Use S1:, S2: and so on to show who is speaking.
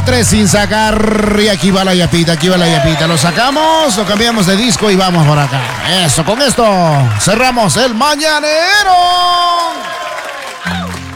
S1: 3 sin sacar. Y aquí va la yapita, aquí va la yapita. Lo sacamos, lo cambiamos de disco y vamos por acá. Eso, con esto cerramos el Mañanero.